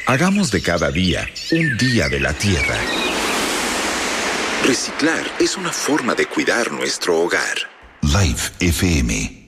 Hagamos de cada día un día de la tierra. Reciclar es una forma de cuidar nuestro hogar. Life FM